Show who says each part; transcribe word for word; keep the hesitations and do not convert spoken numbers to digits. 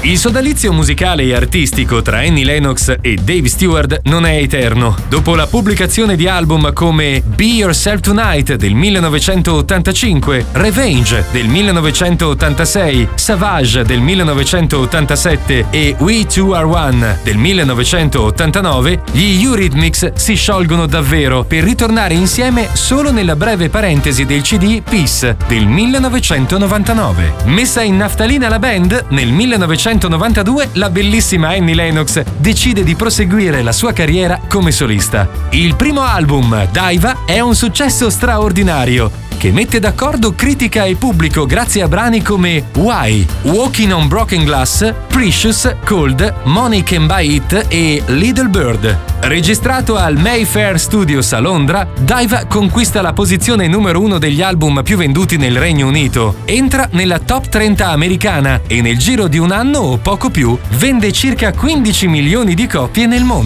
Speaker 1: Il sodalizio musicale e artistico tra Annie Lennox e Dave Stewart non è eterno. Dopo la pubblicazione di album come Be Yourself Tonight del millenovecentottantacinque, Revenge del millenovecentottantasei, Savage del millenovecentottantasette e We Two Are One del millenovecentottantanove, gli Eurythmics si sciolgono davvero per ritornare insieme solo nella breve parentesi del C D Peace del millenovecentonovantanove. Messa in naftalina la band, nel millenovecentonovantadue la bellissima Annie Lennox decide di proseguire la sua carriera come solista. Il primo album, Diva, è un successo straordinario che mette d'accordo critica e pubblico grazie a brani come Why, Walking on Broken Glass, Precious, Cold, Money Can Buy It e Little Bird. Registrato al Mayfair Studios a Londra, Diva conquista la posizione numero uno degli album più venduti nel Regno Unito, entra nella top trenta americana e nel giro di un anno o poco più vende circa quindici milioni di copie nel mondo.